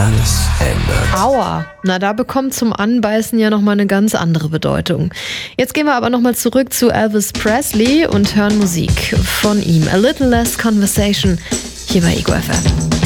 alles ändert. Aua, na da bekommt zum Anbeißen ja nochmal eine ganz andere Bedeutung. Jetzt gehen wir aber nochmal zurück zu Elvis Presley und hören Musik von ihm. A Little Less Conversation hier bei Ego FM.